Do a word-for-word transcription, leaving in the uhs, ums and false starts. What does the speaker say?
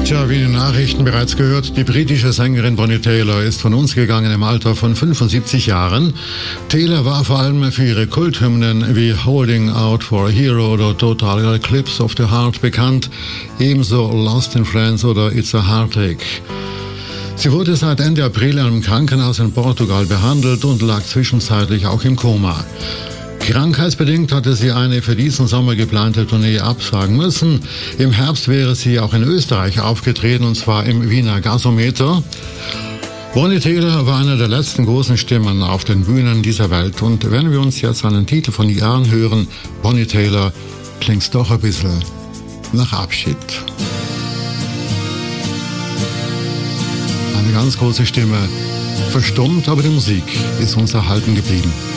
Tja, wie in den Nachrichten bereits gehört, die britische Sängerin Bonnie Tyler ist von uns gegangen im Alter von fünfundsiebzig Jahren. Taylor war vor allem für ihre Kulthymnen wie Holding Out for a Hero oder Total Eclipse of the Heart bekannt, ebenso Lost in Friends oder It's a Heartache. Sie wurde seit Ende April in einem Krankenhaus in Portugal behandelt und lag zwischenzeitlich auch im Koma. Krankheitsbedingt hatte sie eine für diesen Sommer geplante Tournee absagen müssen. Im Herbst wäre sie auch in Österreich aufgetreten, und zwar im Wiener Gasometer. Bonnie Tyler war eine der letzten großen Stimmen auf den Bühnen dieser Welt. Und wenn wir uns jetzt einen Titel von ihr anhören, Bonnie Tyler, klingt's doch ein bisschen nach Abschied. Eine ganz große Stimme, verstummt, aber die Musik ist uns erhalten geblieben.